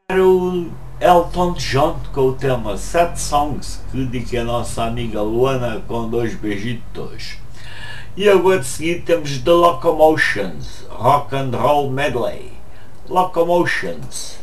O Elton John com o tema Sad Songs, que dedica a nossa amiga Luana com 2 beijitos. E agora de seguida temos The Locomotions, Rock and Roll Medley. Locomotions.